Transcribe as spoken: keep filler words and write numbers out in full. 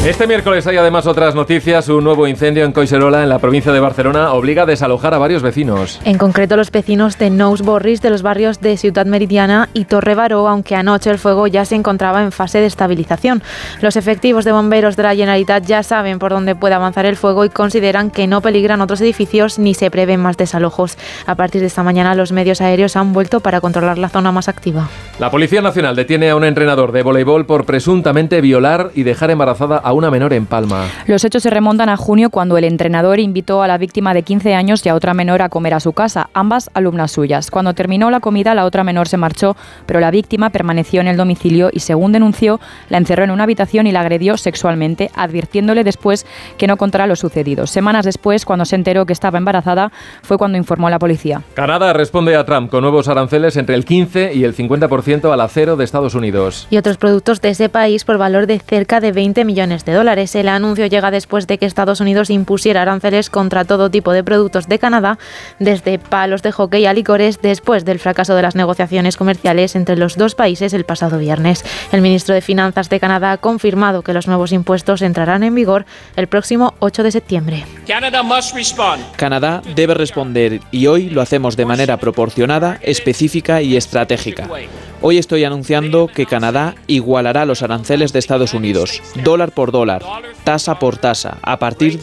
Este miércoles hay además otras noticias. Un nuevo incendio en Collserola, en la provincia de Barcelona, obliga a desalojar a varios vecinos. En concreto, los vecinos de Nous Borris, de los barrios de Ciutat Meridiana y Torre Baró, aunque anoche el fuego ya se encontraba en fase de estabilización. Los efectivos de bomberos de la Generalitat ya saben por dónde puede avanzar el fuego y consideran que no peligran otros edificios ni se prevén más desalojos. A partir de esta mañana, los medios aéreos han vuelto para controlar la zona más activa. La Policía Nacional detiene a un entrenador de voleibol por presuntamente violar y dejar embarazada a una menor en Palma. Los hechos se remontan a junio, cuando el entrenador invitó a la víctima de quince años y a otra menor a comer a su casa, ambas alumnas suyas. Cuando terminó la comida, la otra menor se marchó, pero la víctima permaneció en el domicilio y, según denunció, la encerró en una habitación y la agredió sexualmente, advirtiéndole después que no contara lo sucedido. Semanas después, cuando se enteró que estaba embarazada, fue cuando informó a la policía. Canadá responde a Trump con nuevos aranceles entre el quince y el cincuenta por ciento al acero de Estados Unidos. Y otros productos de ese país por valor de cerca de veinte millones de dólares. El anuncio llega después de que Estados Unidos impusiera aranceles contra todo tipo de productos de Canadá, desde palos de hockey a licores, después del fracaso de las negociaciones comerciales entre los dos países el pasado viernes. El ministro de Finanzas de Canadá ha confirmado que los nuevos impuestos entrarán en vigor el próximo ocho de septiembre. Canadá debe responder, y hoy lo hacemos de manera proporcionada, específica y estratégica. Hoy estoy anunciando que Canadá igualará los aranceles de Estados Unidos, dólar por dólar, tasa por tasa, a partir